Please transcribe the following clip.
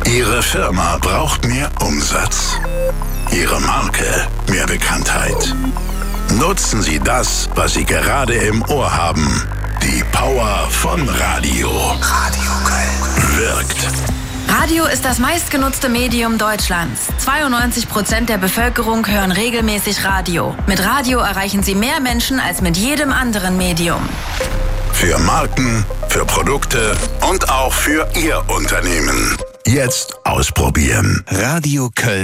Ihre Firma braucht mehr Umsatz. Ihre Marke mehr Bekanntheit. Nutzen Sie das, was Sie gerade im Ohr haben. Die Power von Radio. Radio Köln. Wirkt. Radio ist das meistgenutzte Medium Deutschlands. 92% der Bevölkerung hören regelmäßig Radio. Mit Radio erreichen Sie mehr Menschen als mit jedem anderen Medium. Für Marken, für Produkte und auch für Ihr Unternehmen. Jetzt ausprobieren. Radio Köln.